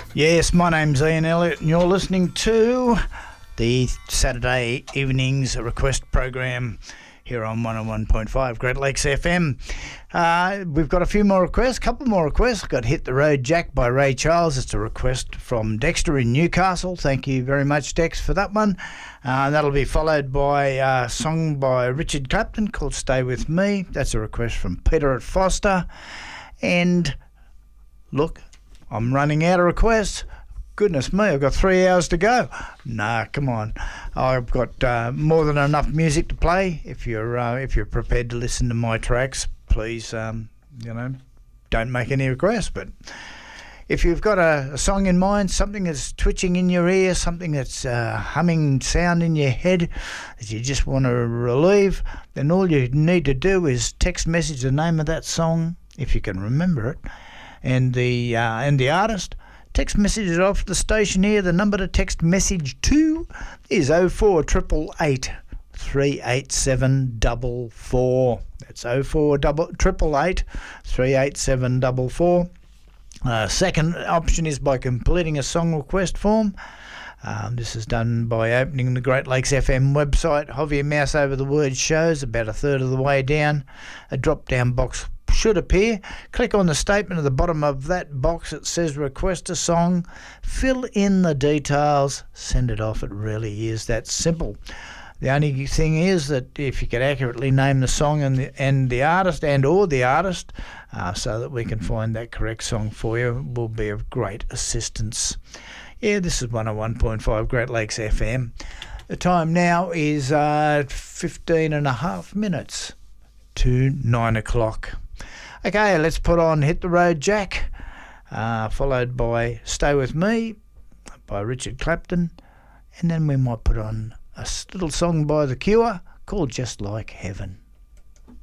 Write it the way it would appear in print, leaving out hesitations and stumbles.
Yes, my name's Ian Elliott and you're listening to the Saturday evenings request program here on 101.5 Great Lakes FM. We've got a few more requests, a couple more requests. Got Hit the Road Jack by Ray Charles. It's a request from Dexter in Newcastle. Thank you very much, Dex, for that one. That'll be followed by a song by Richard Clapton called Stay With Me. That's a request from Peter at Foster. And look, I'm running out of requests. Goodness me, I've got 3 hours to go. Nah, come on. I've got more than enough music to play. If you're prepared to listen to my tracks, please, don't make any requests. But if you've got a song in mind, something that's twitching in your ear, something that's humming sound in your head that you just want to relieve, then all you need to do is text message the name of that song, if you can remember it, and the artist. Text message it off the station here. The number to text message to is 04888 387 444. That's 04888 387 444. Second option is by completing a song request form. This is done by opening the Great Lakes FM website. Hover your mouse over the word shows about a third of the way down. A drop-down box should appear. Click on the statement at the bottom of that box that says request a song. Fill in the details. Send it off. It really is that simple. The only thing is that if you could accurately name the song and the artist or the artist, so that we can find that correct song for you, will be of great assistance. Yeah, this is 101.5 Great Lakes FM. The time now is 15 and a half minutes to 9 o'clock. Okay, let's put on Hit the Road Jack, followed by Stay With Me by Richard Clapton, and then we might put on a little song by The Cure called Just Like Heaven.